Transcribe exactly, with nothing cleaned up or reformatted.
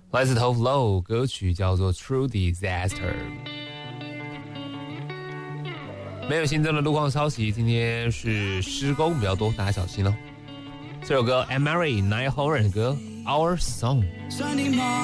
来自 Tove Lo， 歌曲叫做 True Disaster。没有新增的路况消息，今天是施工比较多，大家小心哦。这首歌 Anne Marie Niall Horan 的歌 Our Song。